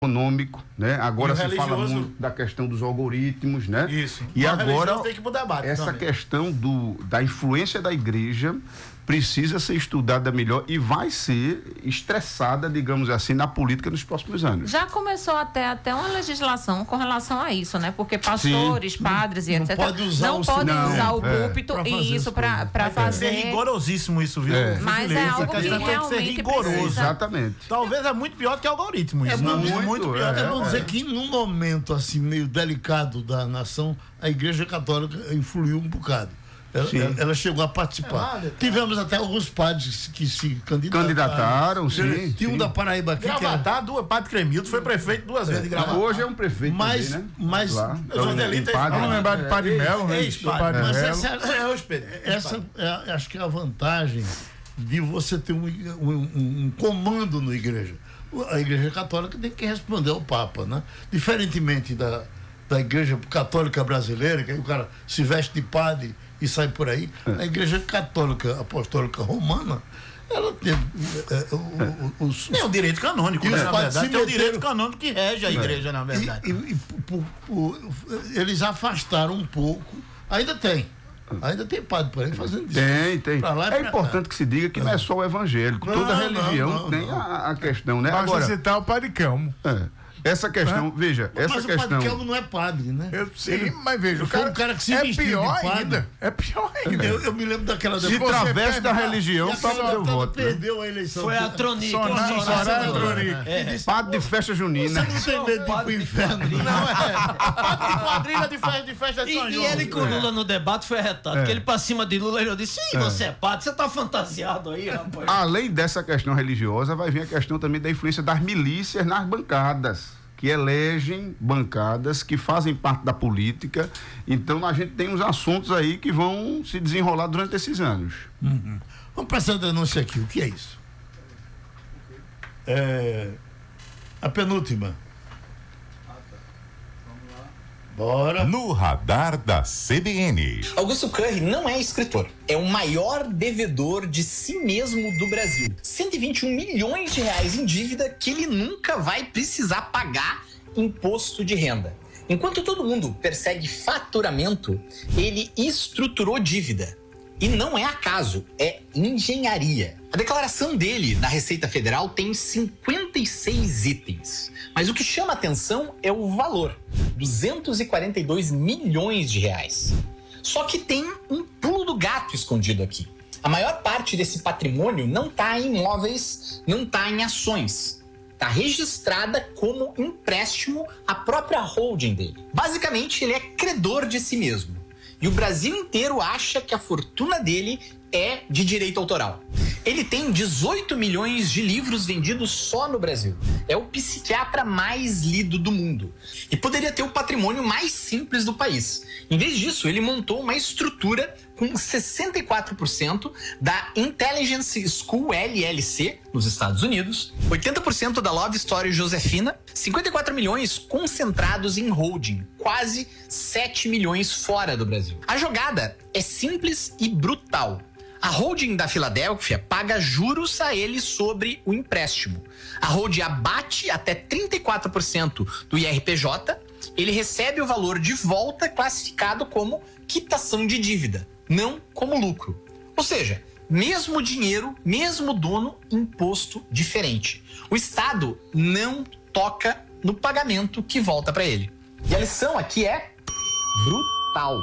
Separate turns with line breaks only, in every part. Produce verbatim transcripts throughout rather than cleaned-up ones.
econômico, né? Agora se
religioso...
fala muito da questão dos algoritmos, né?
Isso.
E
a
agora
tem que ir pro debate
essa
também.
questão do, da influência da igreja precisa ser estudada melhor e vai ser estressada, digamos assim, na política nos próximos anos.
Já começou até, até uma legislação com relação a isso, né? Porque pastores, Sim. padres e
não
etcétera
pode usar
não
o
podem
não,
usar o
é,
púlpito e isso para fazer...
É rigorosíssimo isso, viu?
É.
Mas é algo que realmente precisa...
Exatamente.
Talvez é muito pior do que algoritmo isso.
É
não,
muito,
é muito pior.
É,
É,
vamos
é.
dizer que num momento assim meio delicado da nação, a Igreja Católica influiu um bocado. Ela, ela, ela chegou a participar. É, Tivemos até alguns padres que se candidataram.
Candidataram, sim.
Tinha um
sim.
da Paraíba aqui.
Gravatar, era... duas, Padre Cremildo foi prefeito duas vezes de Gravatar.
Hoje é um prefeito
mas,
também, né?
Mas,
Lá.
Jornelita,
Vamos
lembrar de Padre Melo, né?
Ex-padre.
Mas
Melo.
essa,
É,
essa é, acho que é a vantagem de você ter um, um, um comando na igreja. A Igreja Católica tem que responder ao Papa, né? Diferentemente da, da Igreja Católica brasileira, que aí o cara se veste de padre e sai por aí, é. A Igreja Católica Apostólica Romana, ela tem é, o, o, os,
é o direito canônico, né, na verdade. Tem o direito canônico que rege a igreja, é. na verdade.
E, e, e por, por, eles afastaram um pouco, ainda tem. Ainda tem padre por aí fazendo isso.
Tem, tem.
Lá
é importante cá. que se diga que não é só o evangélico.
Não,
Toda
não,
religião
não, não,
tem
não.
A, a questão, né?
Basta
Agora,
citar o Padre Calmo.
É. Essa questão, é. veja, essa
mas
questão...
Mas o Padre Calmo não é padre, né?
Eu sim,
Ele,
mas veja, o cara,
um cara que se
é
vestiu
pior
de padre.
ainda. É pior ainda.
Eu, eu me lembro daquela...
Se traveste da religião, só para o voto.
Perdeu a eleição.
Foi a Tronica.
Soraya Tronica.
É.
Padre de festa junina.
Você não tem medo de ir pro inferno.
Não, é. Padre de quadrilha de festa de, festa de São
E,
João.
e ele com Lula no debate foi arretado.
É.
Porque ele pra cima de Lula, ele disse: Ih, você é padre, você tá fantasiado aí, rapaz.
Além dessa questão religiosa, vai vir a questão também da influência das milícias nas bancadas, que elegem bancadas, que fazem parte da política. Então a gente tem uns assuntos aí que vão se desenrolar durante esses anos.
Uhum. Vamos para essa denúncia aqui. O que é isso? É a penúltima. Bora.
No radar da C B N.
Augusto Curry não é escritor. É o maior devedor de si mesmo do Brasil. cento e vinte e um milhões de reais em dívida que ele nunca vai precisar pagar imposto de renda. Enquanto todo mundo persegue faturamento, ele estruturou dívida. E não é acaso, é engenharia. A declaração dele na Receita Federal tem cinquenta e seis itens. Mas o que chama atenção é o valor, duzentos e quarenta e dois milhões de reais. Só que tem um pulo do gato escondido aqui. A maior parte desse patrimônio não está em imóveis, não está em ações. Está registrada como empréstimo à própria holding dele. Basicamente, ele é credor de si mesmo. E o Brasil inteiro acha que a fortuna dele é de direito autoral. Ele tem dezoito milhões de livros vendidos só no Brasil. É o psiquiatra mais lido do mundo. E poderia ter o patrimônio mais simples do país. Em vez disso, ele montou uma estrutura com sessenta e quatro por cento da Intelligence School L L C, nos Estados Unidos, oitenta por cento da Love Story Josefina, cinquenta e quatro milhões concentrados em holding, quase sete milhões fora do Brasil. A jogada é simples e brutal. A holding da Filadélfia paga juros a ele sobre o empréstimo. A holding abate até trinta e quatro por cento do I R P J, ele recebe o valor de volta classificado como quitação de dívida, não como lucro. Ou seja, mesmo dinheiro, mesmo dono, imposto diferente. O Estado não toca no pagamento que volta para ele. E a lição aqui é brutal.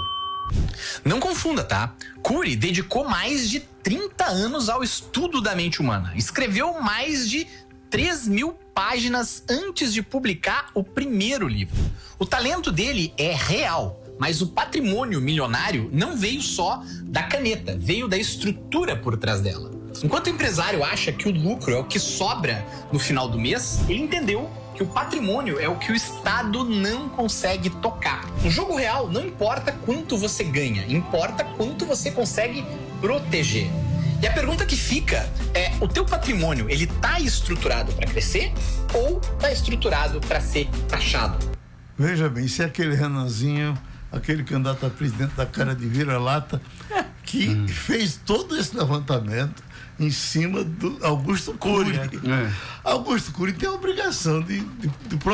Não confunda, tá? Curry dedicou mais de trinta anos ao estudo da mente humana. Escreveu mais de três mil páginas antes de publicar o primeiro livro. O talento dele é real, mas o patrimônio milionário não veio só da caneta, veio da estrutura por trás dela. Enquanto o empresário acha que o lucro é o que sobra no final do mês, ele entendeu que o patrimônio é o que o Estado não consegue tocar. No jogo real, não importa quanto você ganha, importa quanto você consegue proteger. E a pergunta que fica é: o teu patrimônio, ele tá estruturado para crescer ou tá estruturado para ser taxado?
Veja bem, se é aquele Renanzinho, aquele candidato a presidente da cara de vira-lata, que hum. fez todo esse levantamento em cima do Augusto Cury. É. Augusto Cury tem a obrigação de, de, de